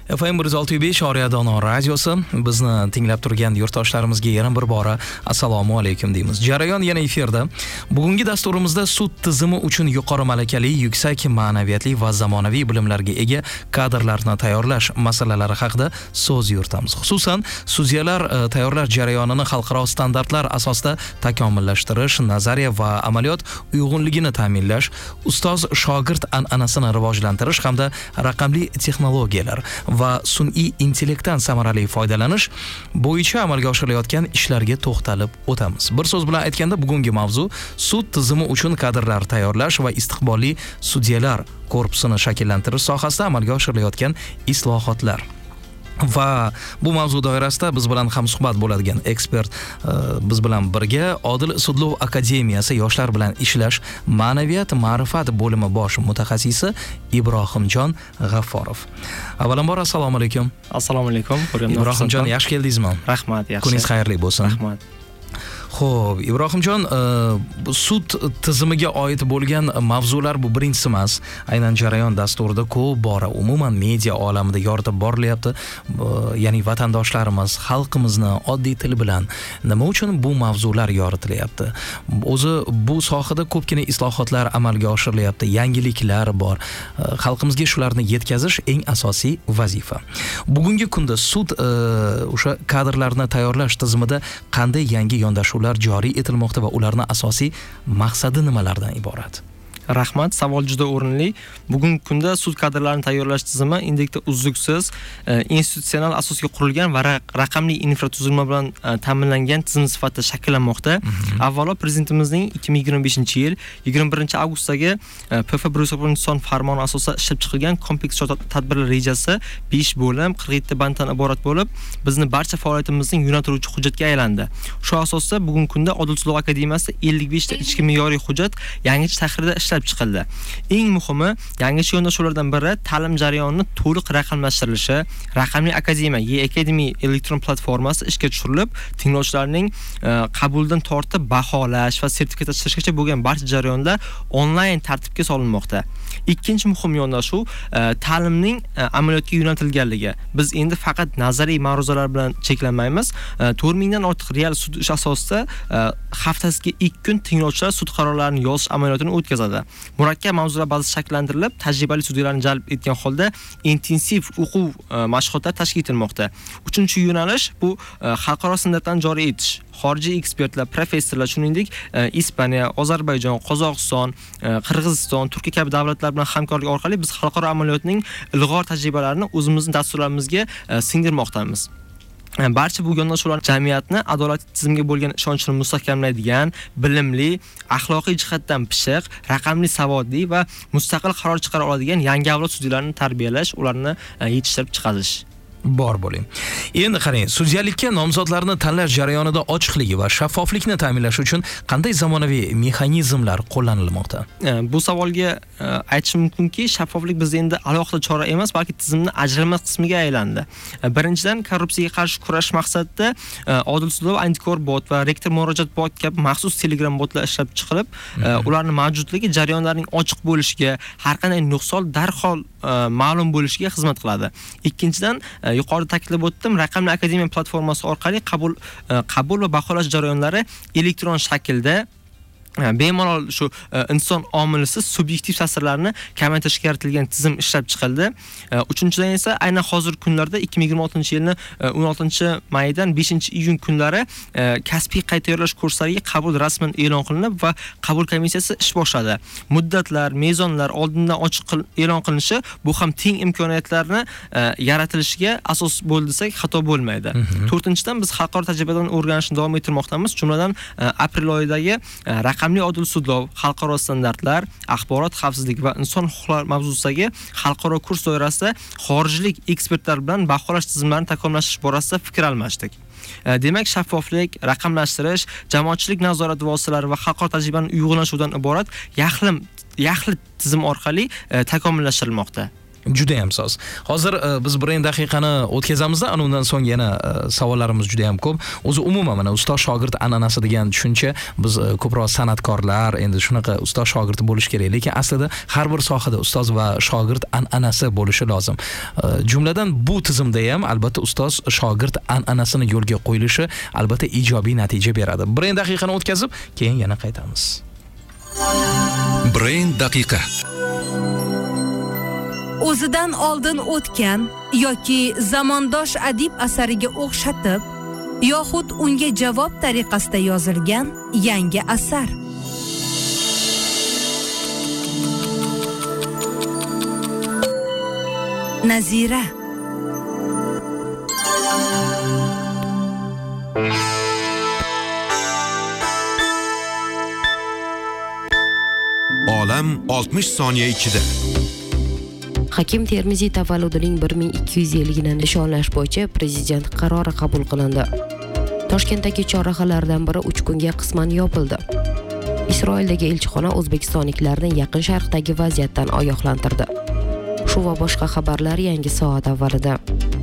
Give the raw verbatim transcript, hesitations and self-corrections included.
F M bir yuz olti nuqta besh Oriya Dono radiosi. Bizni tinglab turgan yurtdoshlarimizga yana bir bora assalomu alaykum deymiz. Jarayon yana efirda. Bugungi dasturimizda sud tizimi uchun yuqori malakali, yuksak ma'naviyatli va zamonaviy bilimlarga ega kadrlarni tayyorlash masalalari haqida so'z yuritamiz. Xususan, sudyalar tayyorlash jarayonini xalqaro standartlar asosida takomillashtirish, nazariya va amaliyot uyg'unligini ta'minlash, ustoz-shogird an'anasini rivojlantirish hamda raqamli texnologiyalar va sun'iy intellektdan samarali foydalanish bo'yicha amalga oshirilayotgan ishlarga to'xtalib o'tamiz. Bir so'z bilan aytganda, bugungi mavzu sud tizimi uchun kadrlar tayyorlash va istiqbolli sudyalar korpusini shakllantirish sohasida amalga oshirilayotgan islohotlar. Va bu mavzu doirasida biz bilan ham suhbat bo'ladigan ekspert biz bilan birga Odil Sudlov akademiyasi yoshlar bilan ishlash ma'naviyat ma'rifat bo'limi bosh mutaxassisi Ibrohimjon G'afforov. Avvalambor assalomu alaykum. Assalomu alaykum. Ibrohimjon, yaxshi keldingizmi? Rahmat, yaxshi. Kuningiz xayrli bo'lsin. Rahmat. Xo'p, Ibrohimjon, sud tizimiga oid bo'lgan mavzular bu birinchisi emas. Aynan jarayon dasturida ko'p bora umuman media olamida yoritib borilyapti. Ya'ni vatandoshlarimiz, xalqimizni oddiy til bilan nima uchun bu mavzular yoritilyapti? O'zi bu sohada ko'pgina islohotlar amalga oshirilyapti, yangiliklar bor. Xalqimizga shularni yetkazish eng asosiy vazifa. Bugungi kunda sud o'sha kadrlarni tayyorlash tizimida qanday yangi yondashuvlar joriy etilmoqda va ularning asosiy maqsadi nimalardan iborat? Rahmat, savol juda o'rinli. Bugungi kunda sud kadrlarini tayyorlash tizimi endilikda uzluksiz institutsional asosga qurilgan va raqamli infratuzilma bilan ta'minlangan tizim sifatida shakllanmoqda. Avvalo prezidentimizning ikki ming yigirma beshinchi yil yigirma birinchi avgustdagi P F bir yuz to'qson son farmoni asosida ishlab chiqilgan kompleks tadbirlar rejasi besh bo'lim qirq yetti banddan iborat bo'lib, bizni barcha faoliyatimizning yo'naltiruvchi hujjatga aylandi. Shu asosda bugungi kunda Odil Sudlov akademiyasida ellik besh ta ichki me'yoriy hujjat yangicha tahrida ishlab chiqildi. Eng muhimi, yangicha yondashuvlardan biri ta'lim jarayonini to'liq raqamlashtirilishi. Raqamli akademiya E-Academy elektron platformasi ishga tushirilib, tinglovchilarning qabuldan tortib baholash va sertifikatlashtirishgacha bo'lgan barcha jarayonlar onlayn tartibga solinmoqda. Ikkinchi muhim yondashuv ta'limning amaliyotga yo'naltirilganligi. Biz endi faqat nazariy ma'ruzalar bilan cheklanmaymiz. to'rt mingdan ortiq real sud ish asosida haftasiga ikki kun tinglovchilar sud qarorlarini yozish amaliyotini o'tkazadi. Murakkab mavzular bazasi shakllantirilib, tajribali sudyalarni jalb etgan holda intensiv o'quv mashg'ulotlar tashkil etilmoqda. Uchinchi yo'nalish bu xalqaro standartlarni joriy etish. Xorijiy ekspertlar, professorlar, shuningdek Ispaniya, Ozarbayjon, Qozog'iston, Qirg'iziston, Turkiya kabi davlatlar bilan hamkorlik orqali biz xalqaro amaliyotning ilg'or tajribalarini o'zimizning dasturlarimizga singdirmoqdamiz. Barcha bu yondashuvlar jamiyatni adolatli tizimga bo'lgan ishonchini mustahkamlaydigan, bilimli, axloqiy jihatdan pishiq, raqamli savodli va mustaqil qaror chiqara oladigan yangi avlod sudyalarni tarbiyalash, ularni yetishtirib chiqarish. Bor bo'ling. Endi qarang, sudyalikka nomzodlarni tanlash jarayonida ochiqligi va shaffoflikni ta'minlash uchun qanday zamonaviy mexanizmlar qo'llanilmoqda? Bu savolga aytishim mumkinki, shaffoflik bizda endi alohida chora emas, balki tizimning ajralmas qismiga aylandi. Birinchidan, korrupsiyaga qarshi kurash maqsadida Odil Sudlov Antikor bot va Rektor murojaat bot kabi maxsus Telegram botlar ishlab chiqilib, ularning mavjudligi jarayonlarning ochiq bo'lishiga, har qanday nuqson darhol ma'lum bo'lishiga xizmat qiladi. Ikkinchidan, yuqorida ta'kidlab o'tdim, raqamli akademiya platformasi orqali qabul qabul va baholash jarayonlari elektron shaklda bemalol shu inson omilisiz subyektiv ta'sirlarni kamaytirishga yaratilgan tizim ishlab chiqildi. Uchinchidan esa aynan hozir kunlarda ikki ming yigirma oltinchi yilning o'n oltinchi maydan beshinchi iyun kunlari kasbiy qayta tayyorlash kurslariga qabul rasman e'lon qilinib va qabul komissiyasi ish boshladi. Muddatlar, mezonlar oldindan ochiq e'lon qilinishi bu ham teng imkoniyatlarni yaratilishiga asos bo'ldi desak xato bo'lmaydi. To'rtinchidan, biz xalqaro tajribadan o'rganishni davom ettirmoqdamiz. Jumladan, aprel oyidagi raqam Raqamli Odil Sudlov, xalqaro standartlar, axborot xavfsizligi va inson huquqlari mavzusidagi xalqaro kurs doirasida xorijlik ekspertlar bilan baholash tizimlarini takomillashtirish borasida fikr almashdik. Demak, shaffoflik, raqamlashtirish, jamoatchilik nazorati vositalari va xalqaro tajribaning uyg'unlashuvdan iborat yaxlit yaxlit tizim orqali takomillashtirilmoqda. Juda ham soz. Hozir e, biz bir daqiqani o'tkazamizda, ana undan so'ng yana e, savollarimiz juda ham ko'p. O'zi umuman mana ustoz shogird an'anasi degan tushuncha biz e, ko'proq san'atkorlar endi shunaqa ustoz shogird bo'lish kerak, lekin aslida har bir sohada ustoz va shogird an'anasi bo'lishi lozim. E, jumladan bu tizimda ham albatta ustoz shogird an'anasini yo'lga qo'yilishi albatta ijobiy natija beradi. Bir daqiqani o'tkazib, keyin yana qaytamiz. Brain daqiqa. O'zidan oldin o'tgan yoki zamondosh adib asariga o'xshatib yoxud unga javob tariqasida yozilgan yangi asar. Nazira. Olam oltmish soniya ichida. Hakim Termiziy tavalludining bir ming ikki yuz yilligini nishonlash bo'yicha prezident qarori qabul qilindi. Toshkentdagi chorrahalardan biri uch kunga qisman yopildi. Isroildagi elchixona o'zbekistonliklarni Yaqin Sharqdagi vaziyatdan ogohlantirdi. Shu va boshqa xabarlar yangi soat avvalida.